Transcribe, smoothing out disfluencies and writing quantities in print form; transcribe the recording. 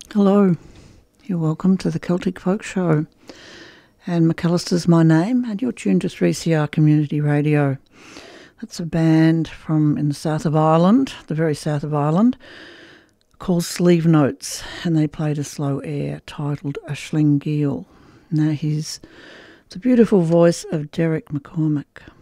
Hello, you're welcome to the Celtic Folk Show. And McAllister's my name, and you're tuned to 3CR Community Radio. That's a band from in the south of Ireland, the very south of Ireland, called Sleeve Notes, and they played a slow air titled Ashling Geel. Now the beautiful voice of Derek McCormick.